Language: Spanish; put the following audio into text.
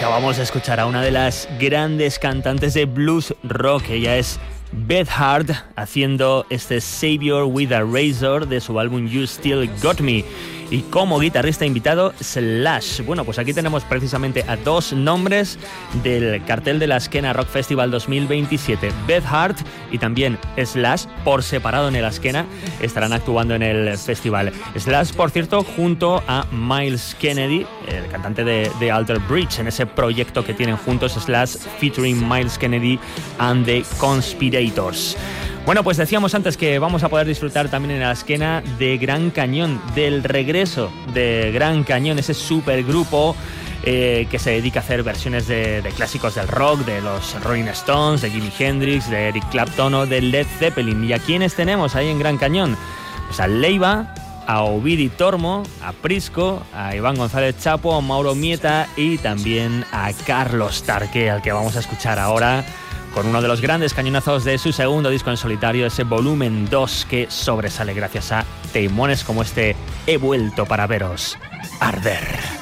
Acabamos de escuchar a una de las grandes cantantes de blues rock. Ella es Beth Hart, haciendo este Savior with a Razor de su álbum You Still Got Me. Y como guitarrista invitado, Slash. Bueno, pues aquí tenemos precisamente a dos nombres del cartel de la Askena Rock Festival 2027. Beth Hart y también Slash, por separado en el Askena, estarán actuando en el festival. Slash, por cierto, junto a Myles Kennedy, el cantante de Alter Bridge, en ese proyecto que tienen juntos, Slash featuring Myles Kennedy and the Conspirators. Bueno, pues decíamos antes que vamos a poder disfrutar también en la Askena de Gran Cañón, del regreso de Gran Cañón, ese supergrupo que se dedica a hacer versiones de clásicos del rock, de los Rolling Stones, de Jimi Hendrix, de Eric Clapton o de Led Zeppelin. ¿Y a quiénes tenemos ahí en Gran Cañón? Pues a Leiva, a Ovidi Tormo, a Prisco, a Iván González Chapo, a Mauro Mieta y también a Carlos Tarque, al que vamos a escuchar ahora con uno de los grandes cañonazos de su segundo disco en solitario, ese volumen 2 que sobresale gracias a temones como este He vuelto para veros arder.